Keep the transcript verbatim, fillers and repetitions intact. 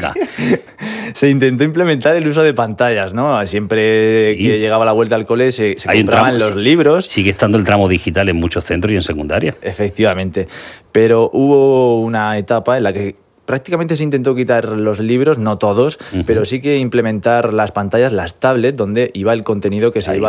Venga. Se intentó implementar el uso de pantallas, ¿no? Siempre sí. que llegaba la vuelta al cole se, se compraban tramo, los libros. Sigue estando el tramo digital en muchos centros y en secundaria. Efectivamente. Pero hubo una etapa en la que prácticamente se intentó quitar los libros, no todos, uh-huh. pero sí que implementar las pantallas, las tablets, donde iba el contenido que se Ahí. iba